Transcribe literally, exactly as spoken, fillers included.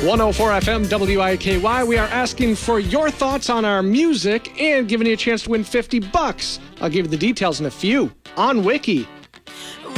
one oh four F M W I K Y. We are asking for your thoughts on our music and giving you a chance to win fifty bucks. I'll give you the details in a few on Wiki.